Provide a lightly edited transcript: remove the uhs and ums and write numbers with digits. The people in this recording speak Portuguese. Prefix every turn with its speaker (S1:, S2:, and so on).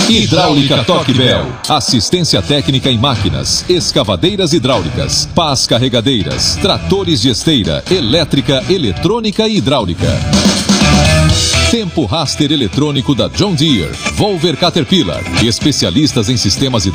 S1: Hidráulica Toque Bell. Assistência técnica em máquinas, escavadeiras hidráulicas, pás carregadeiras, tratores de esteira, elétrica, eletrônica e hidráulica. Tempo Raster eletrônico da John Deere, Volver Caterpillar. Especialistas em sistemas hidráulicos